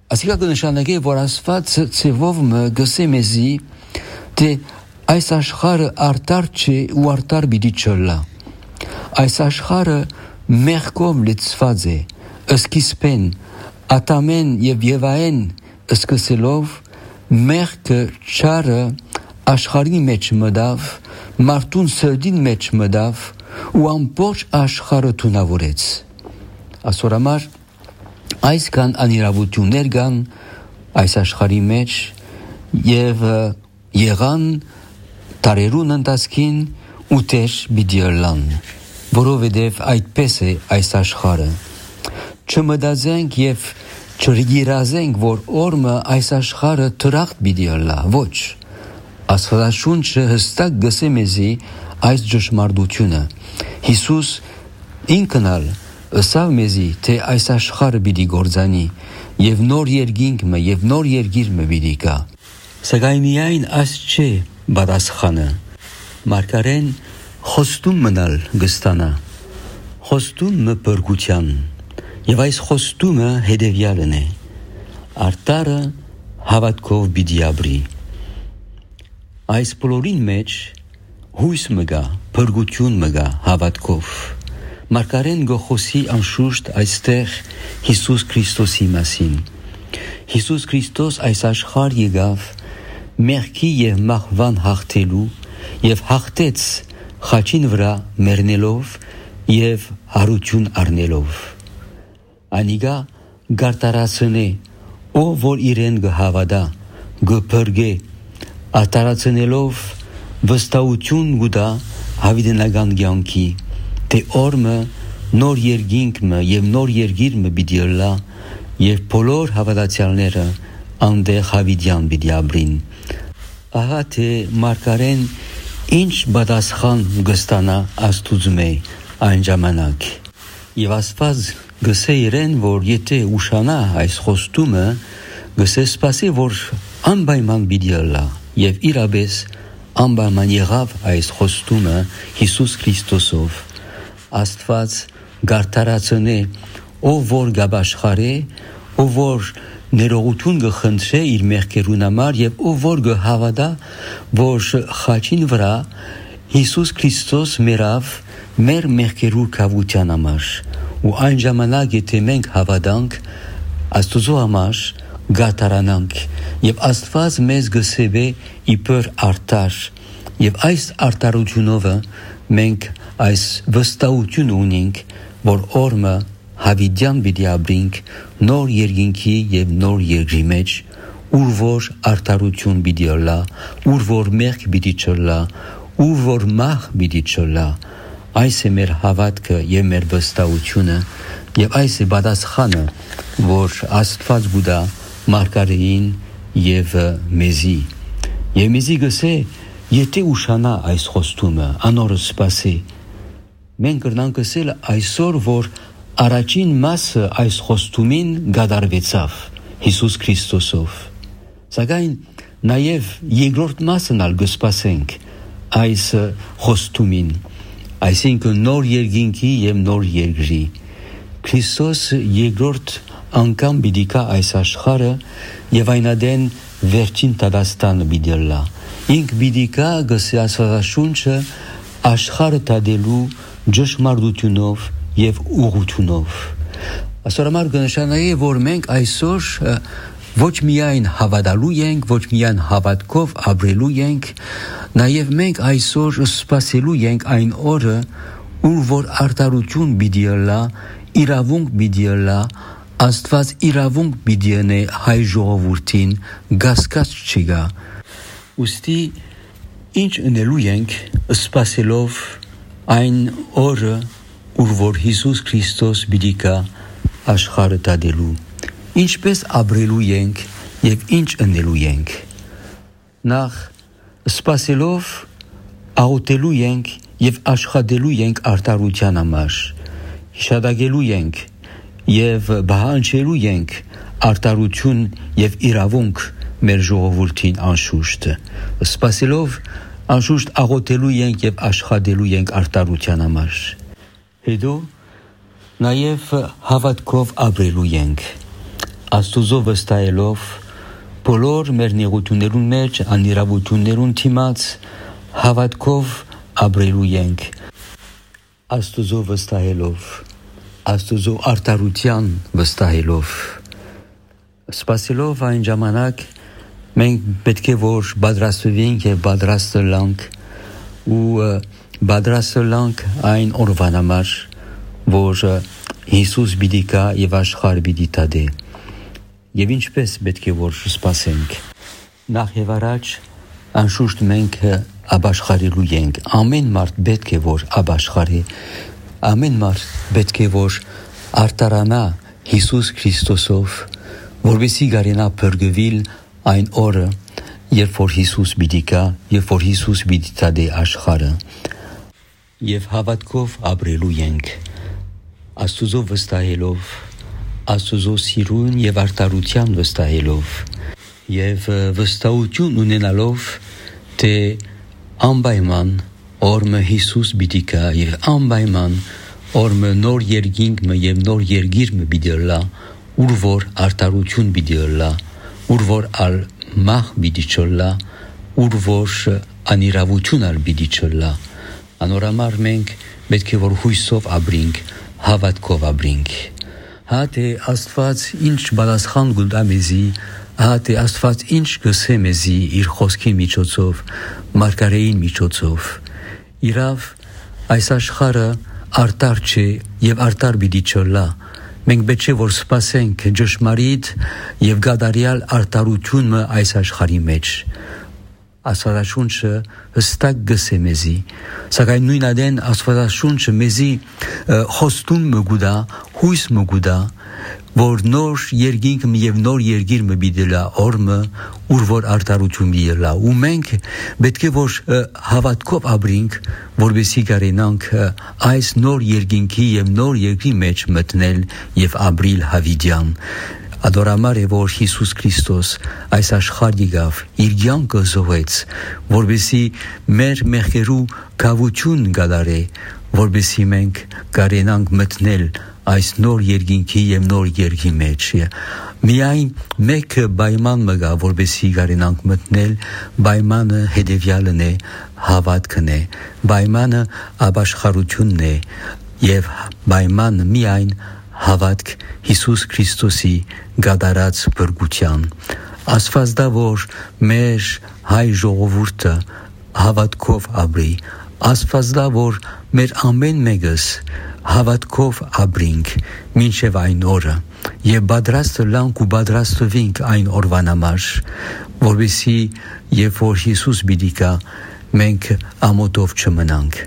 Ասիկա կնշանակի, որ Աստված ցևով մը գսե մեզի թե այս աշխարհը արտար չէ ու արտար պիտի չլա։ Այս աշխարհը մեղքով լցված է, սկիզբեն Ադամեն եւ Եվային սկսելով մեղքը չարը աշխարհի մեջ մտավ, մարդուն սրդին մեջ մտավ ու ամբողջ աշխարհը թունավորեց։ Ասորամար այսքան անիրավություններ կան այս աշխարհի մեջ եւ եղան տարերուն ընթացքին ու տեր պիտի ըլլան, որովհետեւ այդպես է այս աշխարհը։ Չմտածենք եւ չրգիրազենք, որ օրը այս աշխարհը տրախտ պիտի ըլլա, ոչ։ Աստվածաշունչը հստակ գսե մեզի այս ճշմարտությունը։ Հիսուս ինքն ալ ըսավ մեզի, թե այս աշխարհը պիտի գործանի եւ նոր երկինքը եւ նոր երկիրը պիտի գա։ Սակայն միայն այս չէ պատասխանը։ Մարգարեն խոստում մնալ գստանա։ Խոստումը բրգության եւ այս խոստումը հետեւյալն է. արտարը հավատքով պիտի ապրի։ Այս բոլորին մեջ հույս մը գա, բրգություն մը գա հավատքով։ Մարգարեն գոխոսի անշուշտ այստեղ Հիսուս Քրիստոսի մասին։ Հիսուս Քրիստոս այս աշխարհ եկավ մեղքի եւ մահվան հաղթելու եւ հաղթեց խաչին վրա մեռնելով եւ հարություն առնելով։ Անիգա գարտարացնե, ով որ իրեն գհավադա, գփրգե, արտարացնելով վստահություն գուտա հավիտենական կյանքի, թե օրը նոր երկինքը եւ նոր երկիրը պիտի ըլլա եւ բոլոր հավատացյալները անդեղ հավիտյան պիտի ապրին։ Ահա թե մարգարեն ինչ պատասխան կստանա Աստուծմե այն ժամանակ։ Եվ Աստված գսե իրեն, որ եթե ուշանա այս խոստումը, գսե սպասի, որ անպայման պիտի ըլլա եւ իրապես անպայման եղավ այս խոստումը Հիսուս Քրիստոսով։ Աստված գարտարացնե, ով որ գաբաշխարե, ով որ ներողություն գխնդրե իր մեղքերուն համար եւ ով որ գհավատա, որ խաչին վրա Հիսուս Քրիստոս մեռավ մեր մեղքերու կավության համար։ Ու այն ժամանակ եթե մենք հավատանք Աստուծո համար գարտարանանք եւ Աստված մեզ գսեբե իբր արտար եւ այս արտարությունով մենք այս վստահություն ունենք, որ օրը հավիտյան պիտի ապրենք նոր երկինքի եւ նոր երկրի մեջ, ուր որ արտարություն պիտի ըլլա, ուր որ մեղք պիտի չըլլա, ուր որ մահ պիտի չըլլա։ Այս է մեր հավատքը եւ մեր վստահությունը եւ այս է պատասխանը, որ Աստված գուտա մարգարեին եւ մեզի։ Եվ մեզի գսե, եթե ուշանա այս խոստումը, անորը սպասի։ Մենք կրնանք ասել այսօր, որ առաջին մասը այս խոստումին գադարվեցավ Հիսուս Քրիստոսով։ Սակայն նաև երկրորդ մասն ալ կսպասենք այս խոստումին, այսինքն նոր երկինքի եւ նոր երկրի։ Քրիստոս երկրորդ անգամ պիտի գա այս աշխարհը եւ այնադեն վերջին տադաստանը պիտի լա։ Ինք պիտի գա գսի Աստվածաշունչը աշխարհը տադելու ճշմարտությունով եւ ուղղությունով։ Ասորամար կնշանակի, որ մենք այսօր ոչ միայն հավատալու ենք, ոչ միայն հավատքով ապրելու ենք, նաեւ մենք այսօր սպասելու ենք այն օրը, ուր որ արտարություն պիտի ըլլա, իրավունք պիտի ըլլա, Աստված իրավունք պիտի ունի հայ ժողովրդին, գասկած չկա։ Ուստի ինչ ունելու ենք սպասելով այն օրը, ուր որ Հիսուս Քրիստոս պիտի գա աշխարհը տադելու, ինչպես ապրելու ենք եւ ինչ ունելու ենք։ Նախ սպասելով աղոթելու ենք եւ աշխատելու ենք արտարության համար, հիշադակելու ենք եւ բանջելու ենք արտարություն եւ իրավունք մեր ժողովրդին անշուշտ, սպասելով անշուշտ աղոթելու ենք եւ աշխատելու ենք արտարության համար։ Հետո նաեւ հավատքով ապրելու ենք։ Աստուծո վստահելով բոլոր մեր նեղություններուն մեջ անիրավություններուն թիմած հավատքով ապրելու ենք Աստուծո վստահելով Աստուծո արտարության վստահելով սպասելով այն ժամանակ մենք պետք է որ պատրաստվենք եւ պատրաստ լինենք ու պատրաստ լինենք այն օրվան համար որ Հիսուս պիտի գա եւ աշխարհ պիտի տադե եւ ինչպես պետք է որ սպասենք նախ եւ առաջ անշուշտ մենք ապաշխարելու ենք ամեն մարդ պետք է որ ապաշխարի ամեն մարդ պետք է որ արտարանա Հիսուս Քրիստոսով որովհետեւ գարենա փրկվել այն օրը երբ որ Հիսուս պիտի գա երբ որ Հիսուս պիտի տադե աշխարհը եւ հավատքով ապրելու ենք Աստուծո վստահելով Աստուծո սիրուն եւ արտարության վստահելով եւ վստահություն ունենալով թե անպայման օրը Հիսուս պիտի գա եւ անպայման օրը նոր երկինքը եւ նոր երկիրը պիտի լա ուր որ արտարություն պիտի լա ուր որ ալ մահ պիտի չլա ուր որ անիրավություն ալ պիտի չլա անորամար մենք պետք է որ հույսով ապրենք հավատքով ապրենք Հա թե Աստված ինչ բալասխան գուլդա մեզի, հա թե Աստված ինչ գսե մեզի իր խոսքի միջոցով, մարգարեին միջոցով, իրավ այս աշխարը արտար չէ և արտար պիտի չլա, մենք պետք է որ սպասենք ճշմարիտ և գադարյալ արտարությունը այս աշխարհի մեջ, Աստվածաշունչը հստակ գսե մեզի, սակայն նույն ադեն Աստվածաշունչը մեզի խոստում մգուդա, հույս մգուդա, որ նոր երկինքը եւ նոր երկիրը պիտի լա օրը, ուր որ արտարություն պիտի լա, ու մենք պետք է որ հավատքով ապրենք, որովհետեւ կարենանք այս նոր երկինքի եւ նոր երկրի մեջ մտնել եւ ապրիլ հավիտյան Adorամար է որ Հիսուս Քրիստոս այս աշխարհ եկավ իր կյանքը զոհեց որովհետեւ մեր մեղքերու գավություն գալարե որովհետեւ մենք կարենանք մտնել այս նոր երկինքի եւ նոր երկրի մեջ միայն մեկ պայման մգա որովհետեւ կարենանք մտնել պայմանը հետեւյալն է հավատքն է պայմանը ապաշխարությունն է եւ պայմանը միայն հավատք Հիսուս Քրիստոսի գադարած բրգության Աստված դա որ մեր հայ ժողովուրդը հավատքով ապրի Աստված դա որ մեր ամեն մեկս հավատքով ապրենք մինչև այն օրը եւ պատրաստ լանք ու պատրաստվենք այն օրվան համար որովհետեւ երբ որ Հիսուս պիտի գա մենք ամոթով չմնանք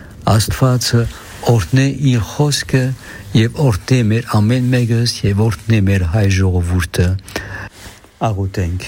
Աստված օրհնե իր խոսքը եւ օրհնե մեր ամեն մեկս եւ օրհնե մեր հայ ժողովուրդը աղոթենք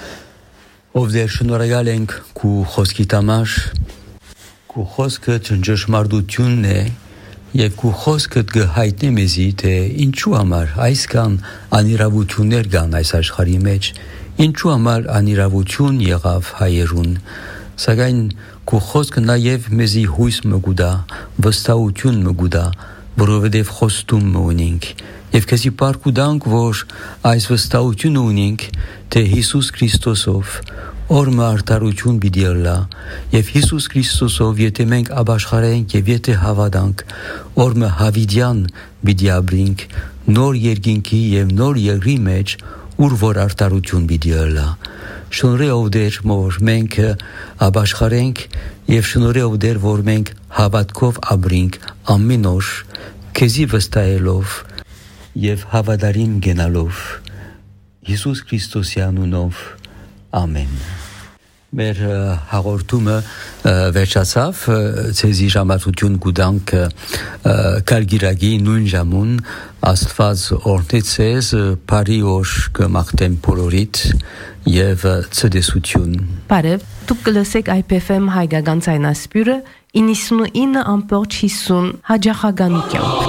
ով դեր շնորհակալ ենք քու խոսքի համար քու խոսքը ճշմարտությունն է եւ քու խոսքը գհայտնի մեզի թե ինչու համար այսքան անիրավություններ կան այս աշխարհի մեջ ինչու համար անիրավություն եղավ հայերուն սակայն քու խոսքը նաեւ մեզի հույս մգուդա վստահություն մգուդա որովհետև խոստում ունենք եւ քեզի պարգուդանք որ այս վստահությունը ունենք թե Հիսուս Քրիստոսով օրը արտարություն պիտի լա եւ Հիսուս Քրիստոսով եթե մենք ապաշխարենք եւ եթե հավատանք օրը հավիտյան պիտի ապրենք նոր երկինքի եւ նոր երկրի մեջ ուր որ արտարություն պիտի լա շնորհով դեր որ մենք ապաշխարենք եւ շնորհով դեր որ մենք հավատքով ապրենք ամեն օր քեզի վստահելով եւ հավատարիմ գնալով Հիսուս Քրիստոսի անունով ամեն մեր հաղորդումը վերջացավ ցեզի ժամացություն գուտանք կարգիրագի նույն ժամուն Աստված օրհնի ցեզ բարի օր կմաղթեմ բոլորիդ եւ ցտեսություն Բարև դուք կլսեք IPFM հայկական ցայնասպյուրը 99.50 հաջախագանությամբ